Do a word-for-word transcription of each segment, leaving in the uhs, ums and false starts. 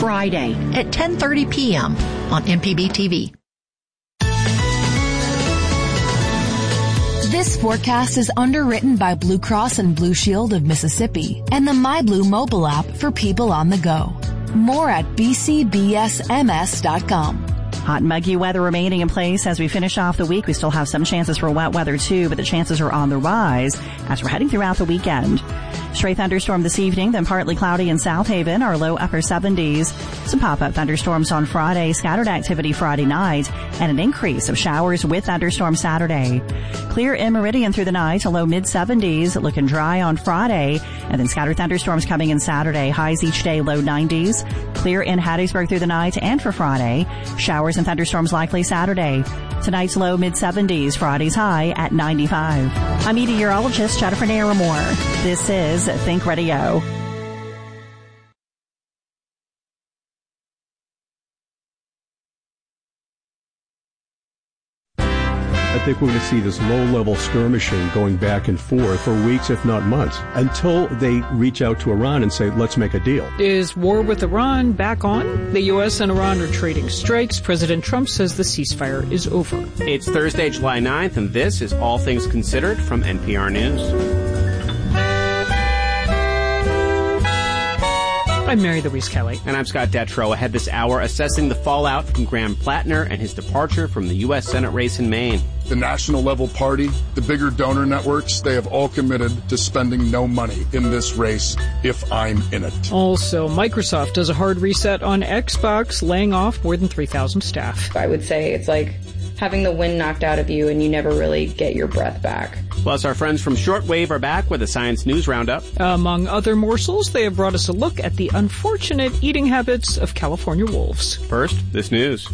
Friday at ten thirty p.m. on M P B T V. This forecast is underwritten by Blue Cross and Blue Shield of Mississippi and the MyBlue mobile app for people on the go. More at b c b s m s dot com. Hot and muggy weather remaining in place as we finish off the week. We still have some chances for wet weather too, but the chances are on the rise as we're heading throughout the weekend. Stray thunderstorm this evening, then partly cloudy in South Haven, our low upper seventies. Some pop-up thunderstorms on Friday, scattered activity Friday night, and an increase of showers with thunderstorms Saturday. Clear in Meridian through the night, a low mid seventies, looking dry on Friday, and then scattered thunderstorms coming in Saturday, highs each day, low nineties. Clear in Hattiesburg through the night and for Friday, showers and thunderstorms likely Saturday. Tonight's low mid seventies, Friday's high at ninety-five. I'm meteorologist Jennifer Naramore. This is Think Radio. I think we're going to see this low-level skirmishing going back and forth for weeks, if not months, until they reach out to Iran and say, let's make a deal. Is war with Iran back on? The U S and Iran are trading strikes. President Trump says the ceasefire is over. It's Thursday, July ninth, and this is All Things Considered from N P R News. I'm Mary Louise Kelly. And I'm Scott Detrow. Ahead this hour, assessing the fallout from Graham Plattner and his departure from the U S Senate race in Maine. The national level party, the bigger donor networks, they have all committed to spending no money in this race if I'm in it. Also, Microsoft does a hard reset on Xbox, laying off more than three thousand staff. I would say it's like having the wind knocked out of you and you never really get your breath back. Plus, our friends from Shortwave are back with a Science News Roundup. Among other morsels, they have brought us a look at the unfortunate eating habits of California wolves. First, this news.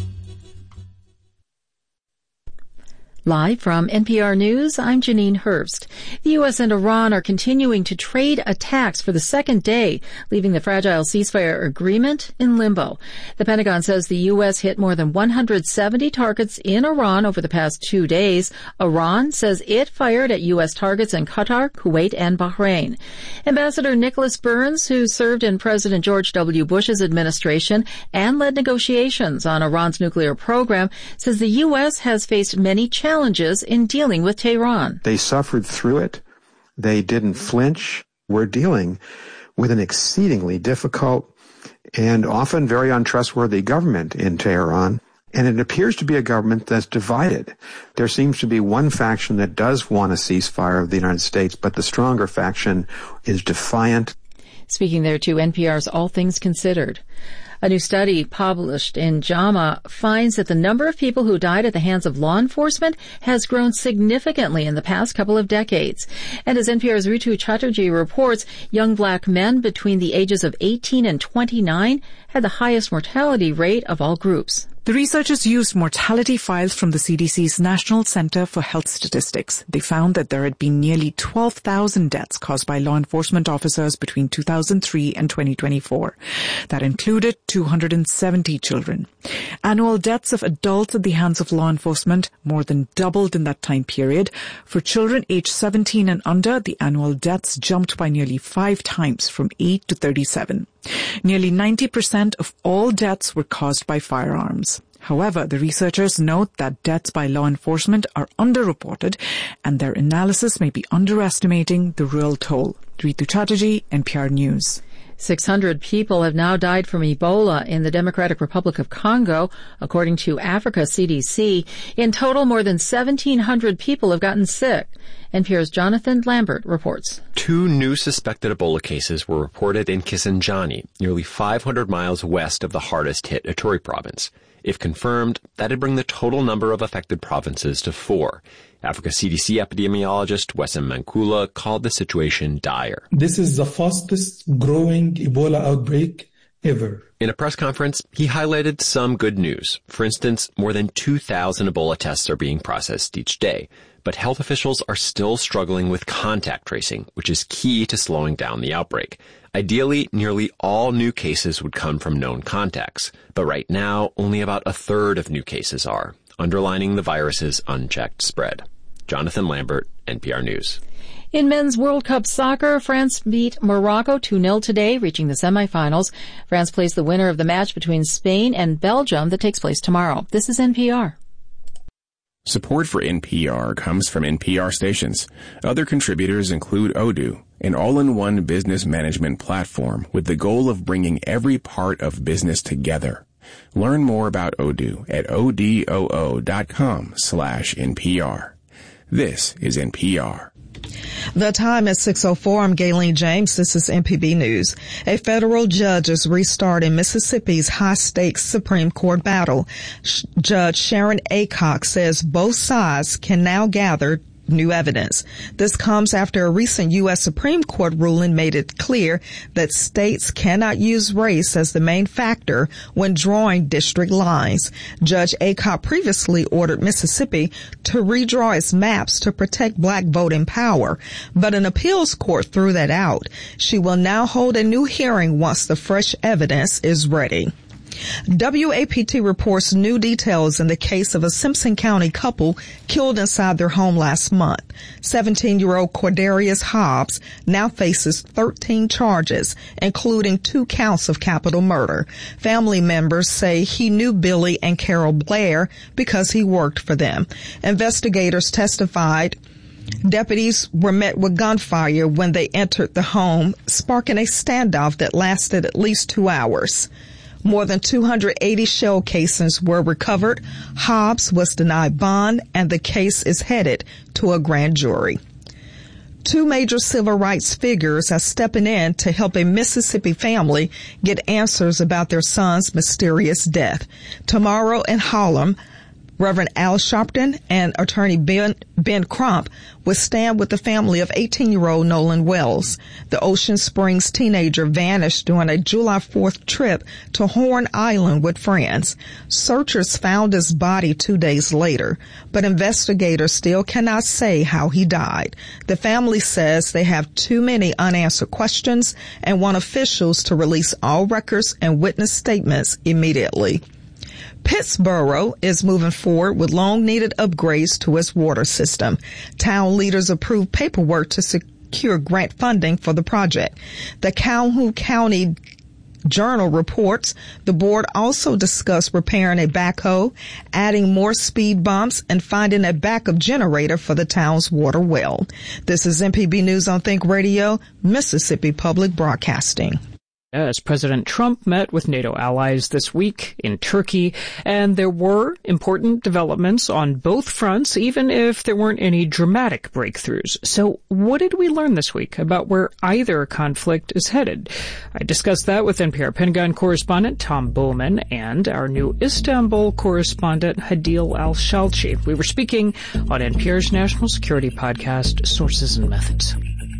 Live from N P R News, I'm Janine Hurst. The U S and Iran are continuing to trade attacks for the second day, leaving the fragile ceasefire agreement in limbo. The Pentagon says the U S hit more than one hundred seventy targets in Iran over the past two days. Iran says it fired at U S targets in Qatar, Kuwait, and Bahrain. Ambassador Nicholas Burns, who served in President George W. Bush's administration and led negotiations on Iran's nuclear program, says the U S has faced many challenges challenges in dealing with Tehran. They suffered through it. They didn't flinch. We're dealing with an exceedingly difficult and often very untrustworthy government in Tehran. And it appears to be a government that's divided. There seems to be one faction that does want a ceasefire of the United States, but the stronger faction is defiant. Speaking there to N P R's All Things Considered. A new study published in JAMA finds that the number of people who died at the hands of law enforcement has grown significantly in the past couple of decades. And as N P R's Ritu Chatterjee reports, young black men between the ages of eighteen and twenty-nine had the highest mortality rate of all groups. The researchers used mortality files from the C D C's National Center for Health Statistics. They found that there had been nearly twelve thousand deaths caused by law enforcement officers between two thousand three and twenty twenty-four. That included two hundred seventy children. Annual deaths of adults at the hands of law enforcement more than doubled in that time period. For children aged seventeen and under, the annual deaths jumped by nearly five times, from eight to thirty-seven. Nearly ninety percent of all deaths were caused by firearms. However, the researchers note that deaths by law enforcement are underreported, and their analysis may be underestimating the real toll. Ritu Chatterjee, N P R News. six hundred people have now died from Ebola in the Democratic Republic of Congo, according to Africa C D C. In total, more than seventeen hundred people have gotten sick. N P R's Jonathan Lambert reports. Two new suspected Ebola cases were reported in Kisangani, nearly five hundred miles west of the hardest-hit Ituri province. If confirmed, that'd bring the total number of affected provinces to four. Africa C D C epidemiologist Wessam Mankula called the situation dire. This is the fastest growing Ebola outbreak ever. In a press conference, he highlighted some good news. For instance, more than two thousand Ebola tests are being processed each day. But health officials are still struggling with contact tracing, which is key to slowing down the outbreak. Ideally, nearly all new cases would come from known contacts. But right now, only about a third of new cases are, underlining the virus's unchecked spread. Jonathan Lambert, N P R News. In men's World Cup soccer, France beat Morocco two nil today, reaching the semifinals. France plays the winner of the match between Spain and Belgium that takes place tomorrow. This is N P R. Support for N P R comes from N P R stations. Other contributors include Odoo, an all-in-one business management platform with the goal of bringing every part of business together. Learn more about Odoo at odoo.com slash NPR. This is N P R. The time is six oh four. I'm Gayleen James. This is M P B News. A federal judge is restarting Mississippi's high-stakes Supreme Court battle. Sh- Judge Sharon Aycock says both sides can now gather new evidence. This comes after a recent U S Supreme Court ruling made it clear that states cannot use race as the main factor when drawing district lines. Judge Aycock previously ordered Mississippi to redraw its maps to protect black voting power, but an appeals court threw that out. She will now hold a new hearing once the fresh evidence is ready. W A P T reports new details in the case of a Simpson County couple killed inside their home last month. seventeen-year-old Cordarius Hobbs now faces thirteen charges, including two counts of capital murder. Family members say he knew Billy and Carol Blair because he worked for them. Investigators testified deputies were met with gunfire when they entered the home, sparking a standoff that lasted at least two hours. More than two hundred eighty shell casings were recovered. Hobbs was denied bond, and the case is headed to a grand jury. Two major civil rights figures are stepping in to help a Mississippi family get answers about their son's mysterious death. Tomorrow in Harlem, Reverend Al Sharpton and attorney Ben, Ben Crump will stand with the family of eighteen-year-old Nolan Wells. The Ocean Springs teenager vanished during a July fourth trip to Horn Island with friends. Searchers found his body two days later, but investigators still cannot say how he died. The family says they have too many unanswered questions and want officials to release all records and witness statements immediately. Pittsboro is moving forward with long-needed upgrades to its water system. Town leaders approved paperwork to secure grant funding for the project. The Calhoun County Journal reports the board also discussed repairing a backhoe, adding more speed bumps, and finding a backup generator for the town's water well. This is M P B News on Think Radio, Mississippi Public Broadcasting. As President Trump met with NATO allies this week in Turkey, and there were important developments on both fronts, even if there weren't any dramatic breakthroughs. So what did we learn this week about where either conflict is headed? I discussed that with N P R Pentagon correspondent Tom Bowman and our new Istanbul correspondent Hadil Al-Shalchi. We were speaking on N P R's national security podcast, Sources and Methods.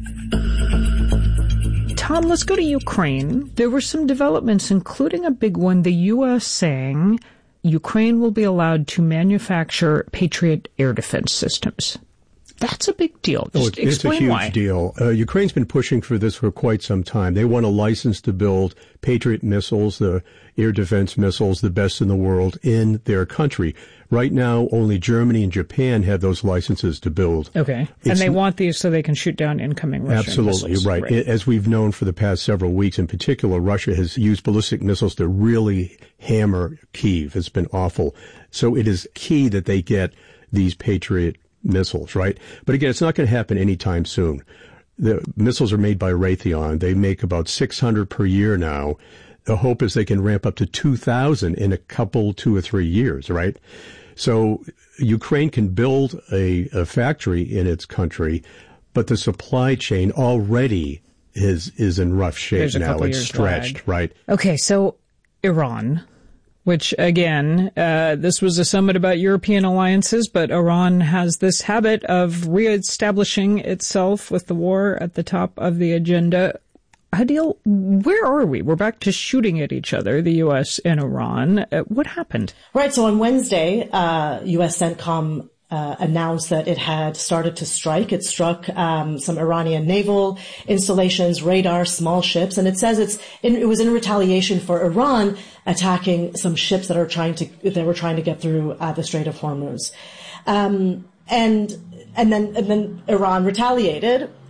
Tom, let's go to Ukraine. There were some developments, including a big one, the U S saying Ukraine will be allowed to manufacture Patriot air defense systems. That's a big deal. Just oh, it's, explain it's a huge why. deal. Uh, Ukraine's been pushing for this for quite some time. They want a license to build Patriot missiles, the air defense missiles, the best in the world, in their country. Right now, only Germany and Japan have those licenses to build. Okay. It's, and they want these so they can shoot down incoming Russian absolutely, missiles. Right. right. As we've known for the past several weeks, in particular, Russia has used ballistic missiles to really hammer Kyiv. It's been awful. So it is key that they get these Patriot missiles, right? But again, it's not going to happen anytime soon. The missiles are made by Raytheon. They make about six hundred per year now. The hope is they can ramp up to two thousand in a couple, two or three years, right? So Ukraine can build a, a factory in its country, but the supply chain already is is in rough shape now. It's stretched, lag. Right? Okay, so Iran, which again, uh, this was a summit about European alliances, but Iran has this habit of reestablishing itself with the war at the top of the agenda. Hadil, where are we? We're back to shooting at each other, the U S and Iran. Uh, what happened? Right. So on Wednesday, uh, U S CENTCOM uh, announced that it had started to strike. It struck um, some Iranian naval installations, radar, small ships, and it says it's in, it was in retaliation for Iran attacking some ships that are trying to that were trying to get through uh, the Strait of Hormuz. Um, and And then, and then Iran retaliated,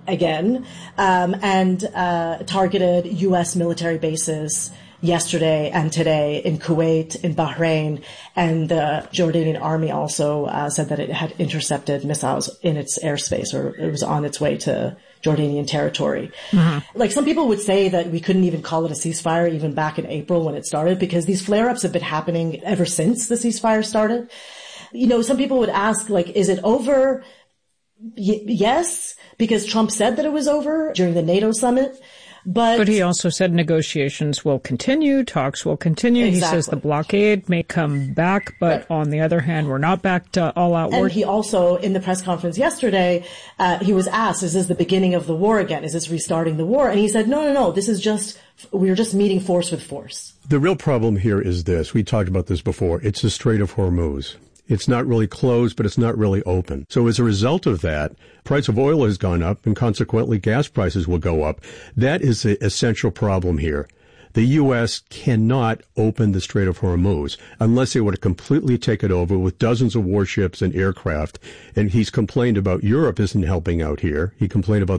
again, um, and uh, targeted U S military bases yesterday and today in Kuwait, in Bahrain, and the Jordanian army also uh, said that it had intercepted missiles in its airspace, or it was on its way to Jordanian territory. Mm-hmm. Like, some people would say that we couldn't even call it a ceasefire even back in April when it started, because these flare-ups have been happening ever since the ceasefire started. You know, some people would ask, like, is it over? Y- yes, because Trump said that it was over during the NATO summit. But, but he also said negotiations will continue, talks will continue. Exactly. He says the blockade may come back, but right. on the other hand, we're not back to all-out war. And he also, in the press conference yesterday, uh, he was asked, is this the beginning of the war again? Is this restarting the war? And he said, no, no, no, this is just, we're just meeting force with force. The real problem here is this. We talked about this before. It's the Strait of Hormuz. It's not really closed, but it's not really open. So as a result of that, price of oil has gone up, and consequently gas prices will go up. That is the essential problem here. The U S cannot open the Strait of Hormuz unless they were to completely take it over with dozens of warships and aircraft. And he's complained about Europe isn't helping out here. He complained about